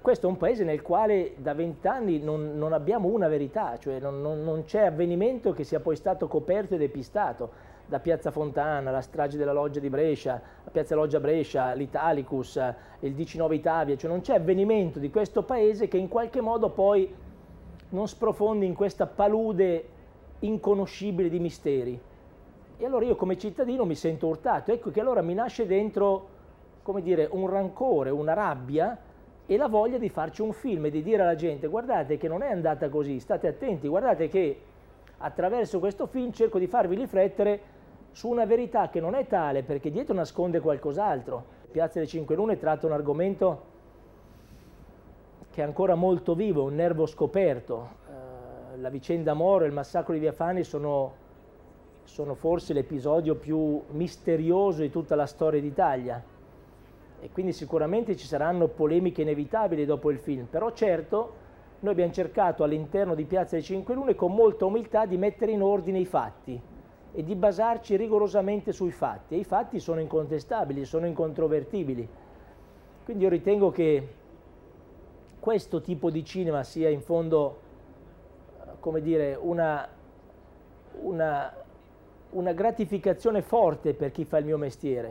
questo è un paese nel quale da 20 anni non abbiamo una verità, cioè non c'è avvenimento che sia poi stato coperto e depistato. Da Piazza Fontana, la strage della Loggia di Brescia, la Piazza Loggia Brescia, l'Italicus, il 19 Italia, cioè non c'è avvenimento di questo paese che in qualche modo poi non sprofondi in questa palude inconoscibile di misteri. E allora io come cittadino mi sento urtato, ecco che allora mi nasce dentro, come dire, un rancore, una rabbia e la voglia di farci un film e di dire alla gente: guardate che non è andata così, state attenti, guardate che attraverso questo film cerco di farvi riflettere su una verità che non è tale, perché dietro nasconde qualcos'altro. Piazza delle Cinque Lune tratta un argomento che è ancora molto vivo, un nervo scoperto. La vicenda Moro e il massacro di Via Fani sono forse l'episodio più misterioso di tutta la storia d'Italia, e quindi sicuramente ci saranno polemiche inevitabili dopo il film, però certo noi abbiamo cercato all'interno di Piazza delle Cinque Lune con molta umiltà di mettere in ordine i fatti e di basarci rigorosamente sui fatti, e i fatti sono incontestabili, sono incontrovertibili. Quindi io ritengo che questo tipo di cinema sia in fondo, come dire, una gratificazione forte per chi fa il mio mestiere.